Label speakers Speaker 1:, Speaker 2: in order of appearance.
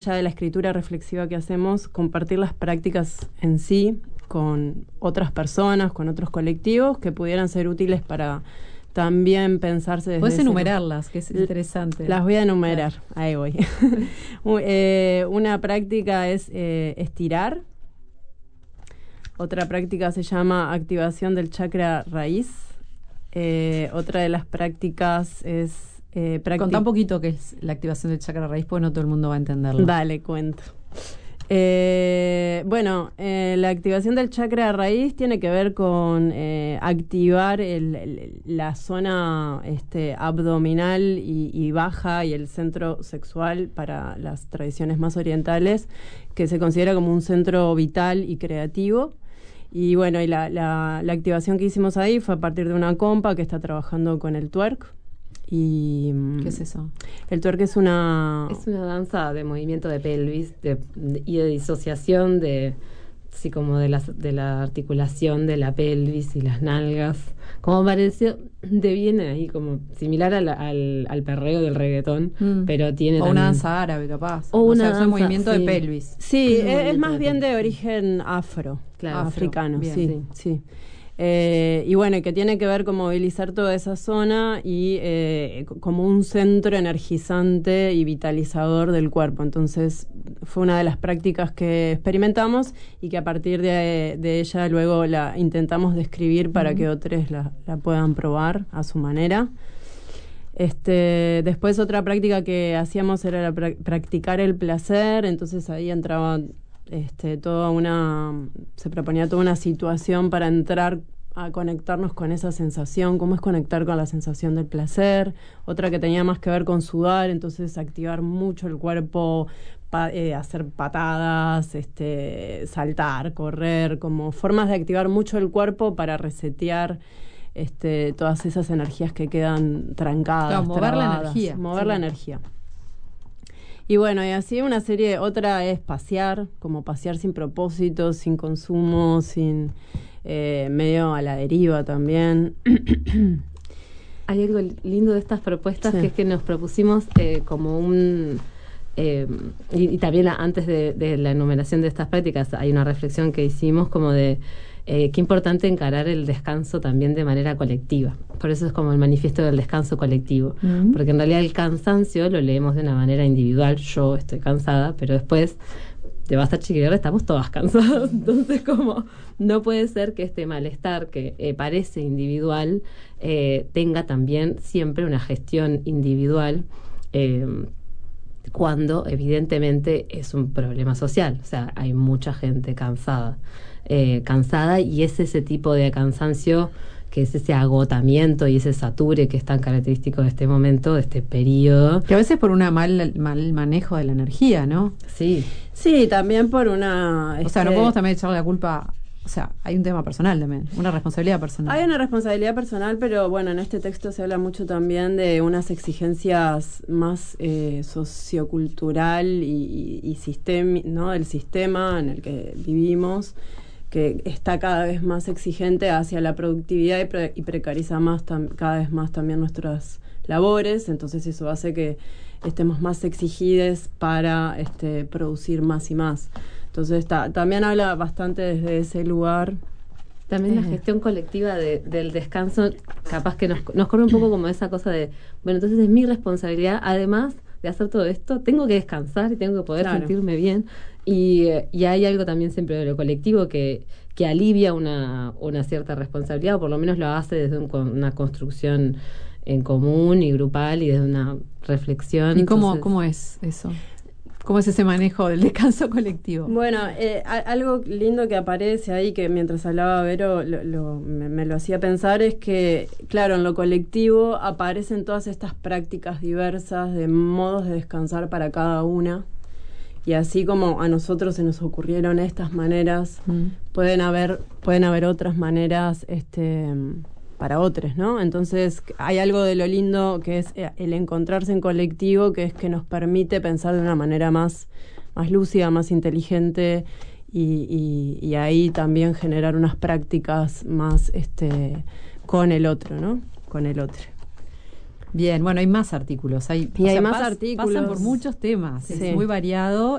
Speaker 1: allá de la escritura reflexiva que hacemos, compartir las prácticas en sí con otras personas, con otros colectivos que pudieran ser útiles para también pensarse desde...
Speaker 2: Puedes enumerarlas, que es interesante.
Speaker 1: Las voy a enumerar, claro. Ahí voy. Una práctica es estirar. Otra práctica se llama activación del chakra raíz. Otra de las prácticas es...
Speaker 2: Contá un poquito qué es la activación del chakra raíz, porque no todo el mundo va a entenderlo.
Speaker 1: Dale, cuento. La activación del chakra raíz tiene que ver con activar la zona abdominal y baja y el centro sexual para las tradiciones más orientales, que se considera como un centro vital y creativo. Y bueno, y la activación que hicimos ahí fue a partir de una compa que está trabajando con el twerk. Y,
Speaker 2: ¿qué es eso?
Speaker 1: El twerk es una
Speaker 3: danza de movimiento de pelvis y de disociación como de la articulación de la pelvis y las nalgas. Como pareció, viene ahí como similar al perreo del reggaetón, pero tiene
Speaker 2: o
Speaker 3: también...
Speaker 2: una danza árabe, capaz.
Speaker 3: O una
Speaker 2: danza,
Speaker 3: danza,
Speaker 2: movimiento
Speaker 3: sí.
Speaker 2: de pelvis.
Speaker 1: Sí, es más bien de origen africano,
Speaker 3: bien,
Speaker 1: sí. Y bueno, que tiene que ver con movilizar toda esa zona y como un centro energizante y vitalizador del cuerpo. Entonces fue una de las prácticas que experimentamos y que a partir de ella luego la intentamos describir para que otros la puedan probar a su manera. Después otra práctica que hacíamos era practicar el placer. Entonces ahí entraba... se proponía toda una situación para entrar a conectarnos con esa sensación, cómo es conectar con la sensación del placer. Otra que tenía más que ver con sudar, entonces activar mucho el cuerpo, hacer patadas, saltar, correr, como formas de activar mucho el cuerpo para resetear todas esas energías que quedan trancadas,
Speaker 2: claro, mover
Speaker 1: trabadas,
Speaker 2: la energía.
Speaker 1: Mover la energía. Y bueno, y así una serie, otra es pasear, como pasear sin propósito, sin consumo, sin medio a la deriva también.
Speaker 3: Hay algo lindo de estas propuestas, que es que nos propusimos como un... y también antes de la enumeración de estas prácticas hay una reflexión que hicimos como de qué importante encarar el descanso también de manera colectiva. Por eso es como el manifiesto del descanso colectivo. Porque en realidad el cansancio lo leemos de una manera individual. Yo estoy cansada, pero después de Basta Chiquillos estamos todas cansadas. Entonces como no puede ser que este malestar que parece individual tenga también siempre una gestión individual cuando evidentemente es un problema social. O sea, hay mucha gente cansada y es ese tipo de cansancio que es ese agotamiento y ese sature que es tan característico de este momento, de este periodo.
Speaker 2: Que a veces por un mal manejo de la energía, ¿no?
Speaker 1: Sí, también por una...
Speaker 2: O sea, no podemos también echarle la culpa... O sea, hay un tema personal también, una responsabilidad personal.
Speaker 1: Hay una responsabilidad personal, pero bueno, en este texto se habla mucho también de unas exigencias más sociocultural y ¿no? del sistema en el que vivimos, que está cada vez más exigente hacia la productividad y precariza cada vez más también nuestras labores. Entonces eso hace que estemos más exigidos para producir más y más. Entonces también habla bastante desde ese lugar.
Speaker 3: También la gestión colectiva del descanso, capaz que nos corre un poco como esa cosa de, bueno, entonces es mi responsabilidad, además de hacer todo esto, tengo que descansar y tengo que poder sentirme bien. Y hay algo también siempre de lo colectivo que alivia una cierta responsabilidad, o por lo menos lo hace desde una construcción en común y grupal y desde una reflexión.
Speaker 2: ¿Y cómo es eso? ¿Cómo es ese manejo del descanso colectivo?
Speaker 1: Bueno, algo lindo que aparece ahí, que mientras hablaba Vero me lo hacía pensar, es que, claro, en lo colectivo aparecen todas estas prácticas diversas de modos de descansar para cada una. Y así como a nosotros se nos ocurrieron estas maneras, pueden haber otras maneras para otros, ¿no? Entonces hay algo de lo lindo que es el encontrarse en colectivo, que es que nos permite pensar de una manera más lúcida, más inteligente y ahí también generar unas prácticas más con el otro, ¿no? Con el otro.
Speaker 2: Bien, bueno, hay más artículos. Hay más artículos. Pasan por muchos temas,
Speaker 1: Sí.
Speaker 2: Es muy variado.